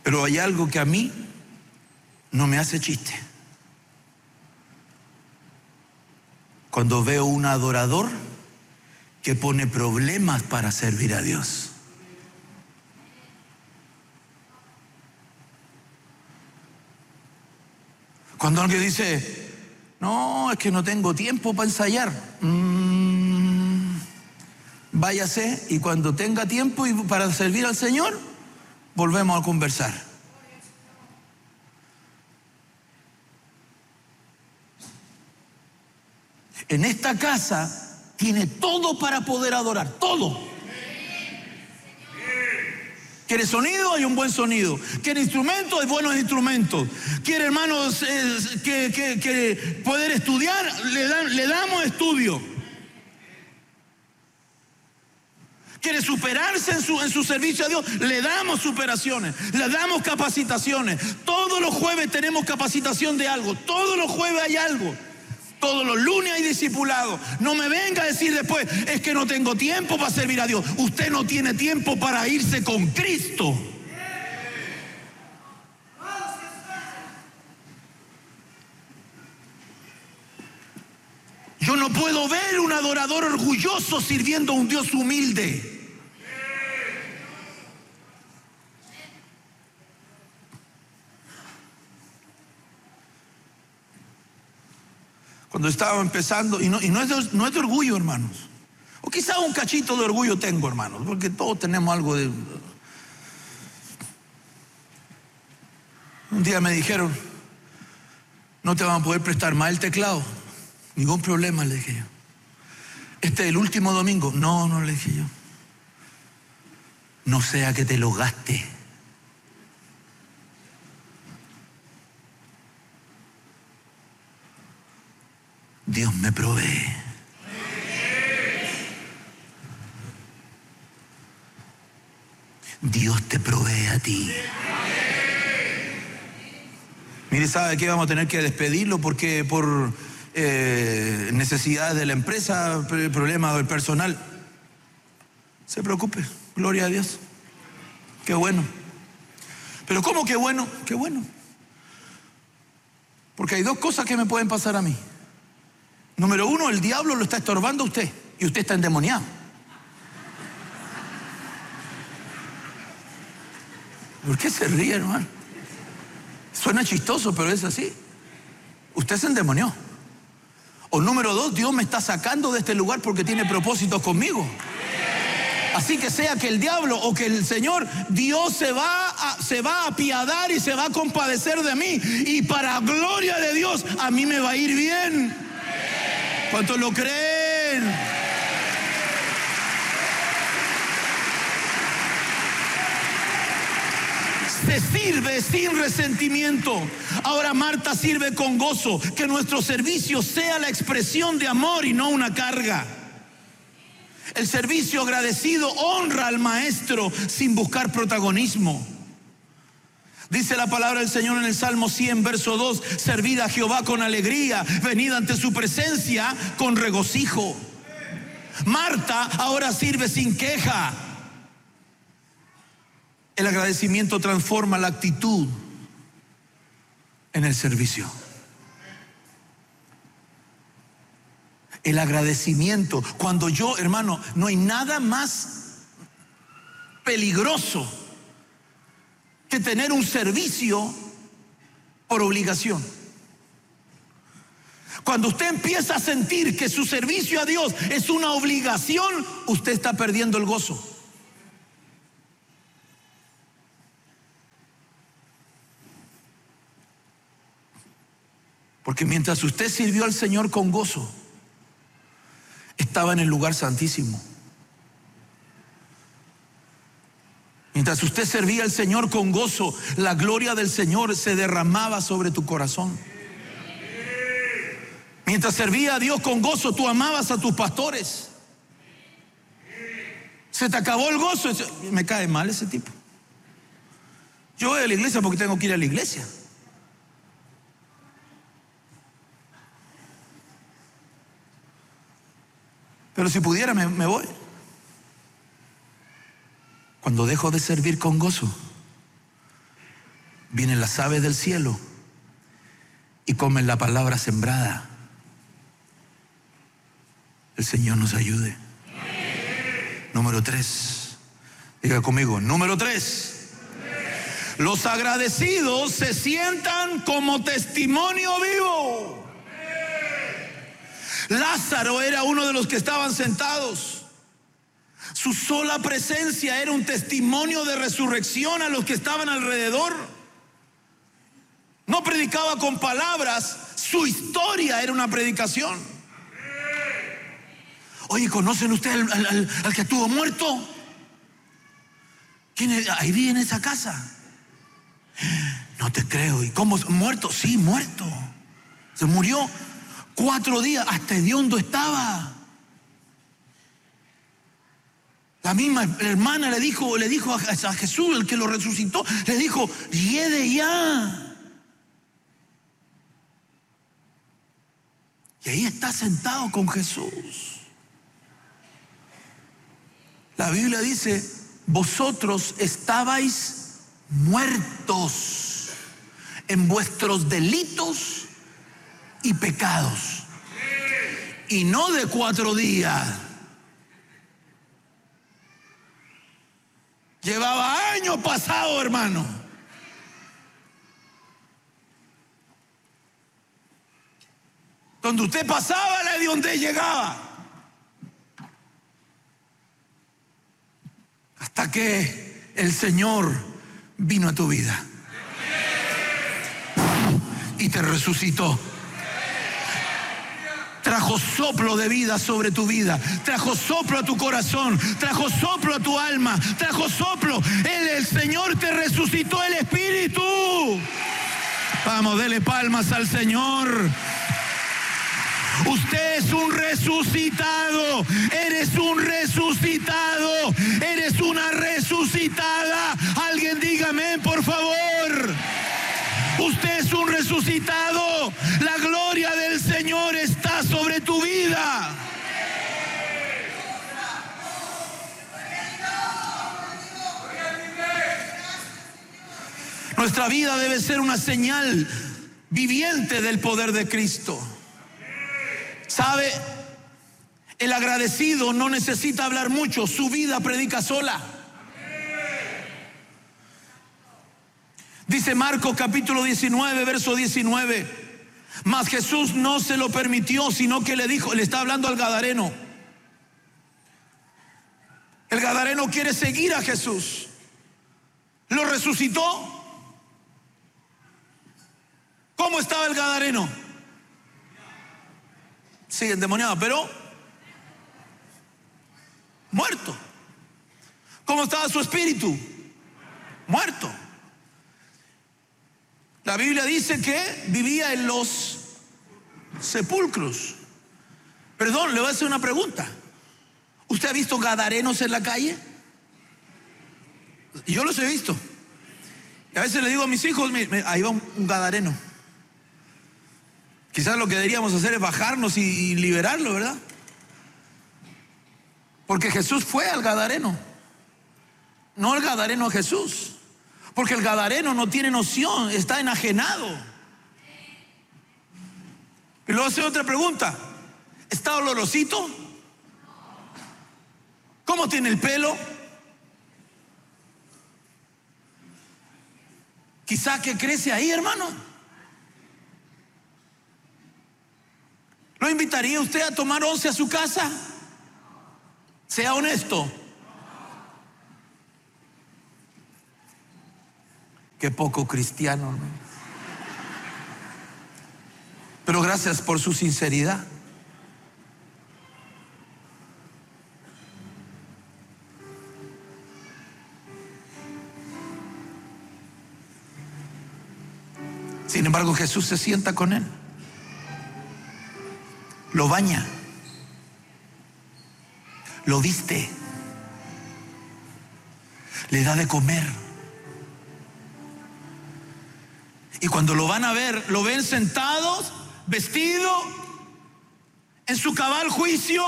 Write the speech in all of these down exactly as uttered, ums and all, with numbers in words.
Pero hay algo que a mí no me hace chiste. Cuando veo un adorador que pone problemas para servir a Dios. Cuando alguien dice, no, es que no tengo tiempo para ensayar. Mm, váyase y cuando tenga tiempo y para servir al Señor, volvemos a conversar. En esta casa tiene todo para poder adorar, todo. ¿Quiere sonido? Hay un buen sonido. ¿Quiere instrumentos? Hay buenos instrumentos. ¿Quiere, hermanos, eh, que, que, que poder estudiar? Le, dan, le damos estudio. ¿Quiere superarse en su, en su servicio a Dios? Le damos superaciones, le damos capacitaciones. Todos los jueves tenemos capacitación de algo. Todos los jueves hay algo. Todos los lunes hay discipulado. No me venga a decir después, es que no tengo tiempo para servir a Dios. Usted no tiene tiempo para irse con Cristo. Yo no puedo ver un adorador orgulloso sirviendo a un Dios humilde. Cuando estaba empezando, y no, y no, es de, no es de orgullo, hermanos, o quizá un cachito de orgullo tengo, hermanos, porque todos tenemos algo de... Un día me dijeron, no te van a poder prestar más el teclado. Ningún problema, le dije yo. Este es el último domingo. No, no, le dije yo. No sea que te lo gaste. Dios me provee. Dios te provee a ti. Mire, ¿sabe qué? Vamos a tener que despedirlo porque por eh, necesidades de la empresa, problemas del personal. Se preocupe, gloria a Dios. Qué bueno. Pero ¿cómo qué bueno? Qué bueno. Porque hay dos cosas que me pueden pasar a mí. Número uno, el diablo lo está estorbando a usted y usted está endemoniado. ¿Por qué se ríe, hermano? Suena chistoso, pero es así. Usted se endemonió. O número dos, Dios me está sacando de este lugar porque tiene propósitos conmigo. Así que sea que el diablo o que el Señor, Dios se va a, se va a apiadar y se va a compadecer de mí. Y para gloria de Dios, a mí me va a ir bien. ¿Cuántos lo creen? Se sirve sin resentimiento. Ahora Marta sirve con gozo. Que nuestro servicio sea la expresión de amor y no una carga. El servicio agradecido honra al maestro sin buscar protagonismo. Dice la palabra del Señor en el Salmo cien, verso dos, servid a Jehová con alegría, venid ante su presencia con regocijo. Marta ahora sirve sin queja. El agradecimiento transforma la actitud en el servicio. El agradecimiento, cuando yo, hermano, no hay nada más peligroso que tener un servicio por obligación. Cuando usted empieza a sentir que su servicio a Dios es una obligación, usted está perdiendo el gozo. Porque mientras usted sirvió al Señor con gozo, estaba en el lugar santísimo. Mientras usted servía al Señor con gozo, la gloria del Señor se derramaba sobre tu corazón. Mientras servía a Dios con gozo, tú amabas a tus pastores. Se te acabó el gozo. Me cae mal ese tipo. Yo voy a la iglesia porque tengo que ir a la iglesia. Pero si pudiera me, me voy. Cuando dejo de servir con gozo, vienen las aves del cielo y comen la palabra sembrada. El Señor nos ayude. Número tres. Diga conmigo, número tres. Los agradecidos se sientan como testimonio vivo. Lázaro era uno de los que estaban sentados. Su sola presencia era un testimonio de resurrección a los que estaban alrededor. No predicaba con palabras, su historia era una predicación. Oye, ¿conocen ustedes al, al, al que estuvo muerto? ¿Quién es? Ahí vive en esa casa. No te creo. ¿Y cómo? ¿Muerto? Sí, muerto. Se murió cuatro días. Hasta hediondo estaba. La misma hermana le dijo, le dijo a, a Jesús, el que lo resucitó, le dijo, hiede ya. Y ahí está sentado con Jesús. La Biblia dice, vosotros estabais muertos en vuestros delitos y pecados. Y no de cuatro días. Llevaba años pasado, hermano. Donde usted pasaba, la de donde llegaba. Hasta que el Señor vino a tu vida y te resucitó. Trajo soplo de vida sobre tu vida. Trajo soplo a tu corazón. Trajo soplo a tu alma. Trajo soplo. Él, el Señor te resucitó el espíritu. Vamos, dele palmas al Señor. Usted es un resucitado. Eres un resucitado. Eres una resucitada. Alguien dígame, por favor. Usted es un resucitado. La gloria del Señor está sobre tu vida. Nuestra vida debe ser una señal viviente del poder de Cristo. ¿Sabe? El agradecido no necesita hablar mucho. Su vida predica sola. Dice Marcos capítulo diecinueve, verso diecinueve. Mas Jesús no se lo permitió, sino que le dijo, le está hablando al gadareno. El gadareno quiere seguir a Jesús. Lo resucitó. ¿Cómo estaba el gadareno? Sí, endemoniado, pero muerto. ¿Cómo estaba su espíritu? Muerto. La Biblia dice que vivía en los sepulcros. Perdón, le voy a hacer una pregunta. ¿Usted ha visto gadarenos en la calle? Yo los he visto. Y a veces le digo a mis hijos, ahí va un, un gadareno. Quizás lo que deberíamos hacer es bajarnos y, y liberarlo, ¿verdad? Porque Jesús fue al gadareno, no el gadareno a Jesús. Porque el gadareno no tiene noción, está enajenado. Y luego hace otra pregunta. ¿Está olorosito? ¿Cómo tiene el pelo? Quizá que crece ahí, hermano. ¿Lo invitaría usted a tomar once a su casa? Sea honesto. Qué poco cristiano, ¿no? Pero gracias por su sinceridad. Sin embargo, Jesús se sienta con él, lo baña, lo viste, le da de comer. Y cuando lo van a ver, lo ven sentado, vestido, en su cabal juicio.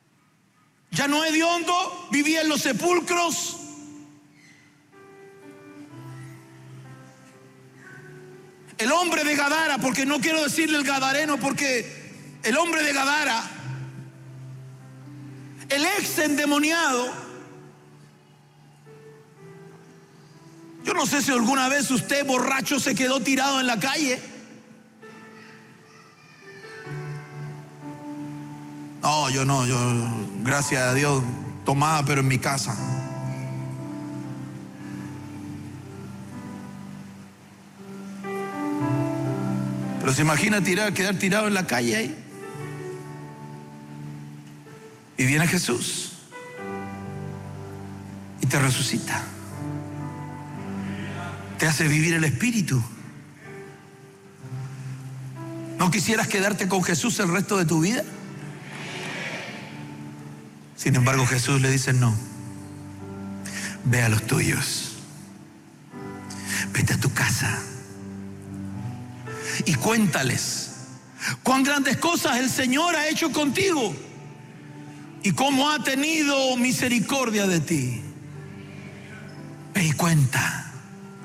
Ya no hediondo, vivía en los sepulcros. El hombre de Gadara, porque no quiero decirle el gadareno, porque el hombre de Gadara, el ex endemoniado. Yo no sé si alguna vez usted borracho se quedó tirado en la calle. No, yo no, yo, gracias a Dios, tomaba, pero en mi casa. Pero se imagina tirar, quedar tirado en la calle ahí. Y viene Jesús y te resucita. Te hace vivir el Espíritu. ¿No quisieras quedarte con Jesús el resto de tu vida? Sin embargo, Jesús le dice: no, ve a los tuyos, vete a tu casa y cuéntales cuán grandes cosas el Señor ha hecho contigo y cómo ha tenido misericordia de ti. Ve y cuenta.